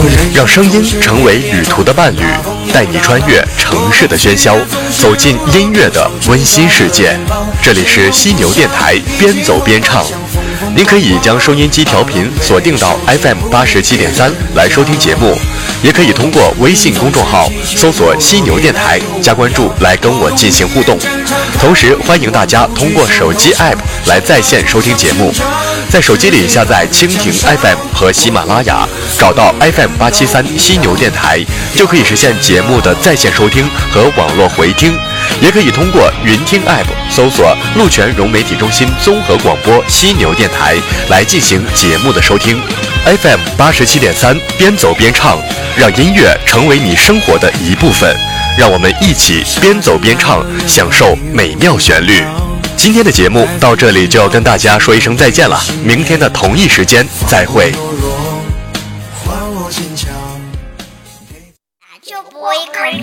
让声音成为旅途的伴侣，带你穿越城市的喧嚣，走进音乐的温馨世界。这里是犀牛电台，边走边唱。您可以将收音机调频锁定到 FM87.3 来收听节目，也可以通过微信公众号搜索犀牛电台加关注来跟我进行互动。同时欢迎大家通过手机 App 来在线收听节目，在手机里下载蜻蜓 FM 和喜马拉雅，找到 FM873 犀牛电台，就可以实现节目的在线收听和网络回听。也可以通过云听 App 搜索鹿泉融媒体中心综合广播犀牛电台来进行节目的收听。FM87.3 边走边唱，让音乐成为你生活的一部分，让我们一起边走边唱，享受美妙旋律。今天的节目到这里就要跟大家说一声再见了，明天的同一时间再会。 就不会